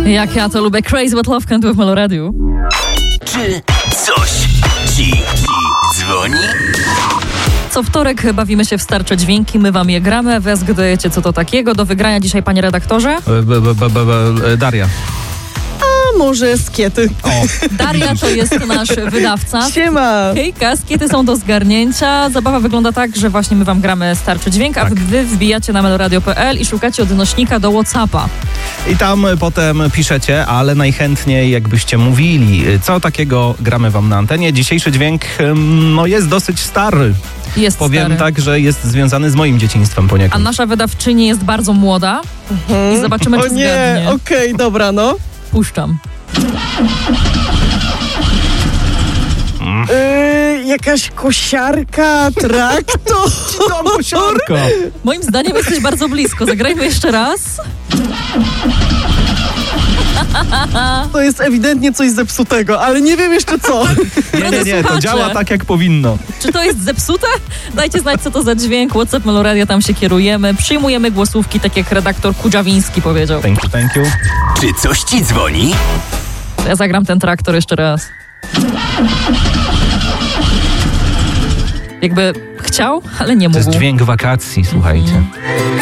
Jak ja to lubię. Crazy What Love Can Do w Melo Radio. Czy coś ci dzwoni? Co wtorek bawimy się w starcze dźwięki, my wam je gramy, wy zgadujecie co to takiego. Do wygrania dzisiaj, panie redaktorze? Daria. A może skiety? O. Daria to jest nasz wydawca. Siema! Hejka, skiety są do zgarnięcia. Zabawa wygląda tak, że właśnie my wam gramy starczy dźwięk, a wy wbijacie na meloradio.pl i szukacie odnośnika do WhatsAppa. I tam potem piszecie, ale najchętniej jakbyście mówili, co takiego gramy wam na antenie. Dzisiejszy dźwięk jest dosyć stary. Jest Powiem stary. tak, że jest związany z moim dzieciństwem A poniekąd. nasza wydawczyni jest bardzo młoda i zobaczymy, O czy nie, zgadnie. okej, dobra, no. Puszczam. Jakaś kosiarka, traktor. Tam kosiarka. Moim zdaniem jesteś bardzo blisko. Zagrajmy jeszcze raz. To jest ewidentnie coś zepsutego, ale nie wiem jeszcze co. Nie, to słuchacze. działa tak jak powinno. Czy to jest zepsute? Dajcie znać, co to za dźwięk. WhatsApp Meloradia, tam się kierujemy. Przyjmujemy głosówki, tak jak redaktor Kudzawiński powiedział. Thank you. Czy coś ci dzwoni? Ja zagram ten traktor jeszcze raz. Jakby chciał, ale nie To mógł. jest dźwięk wakacji, słuchajcie.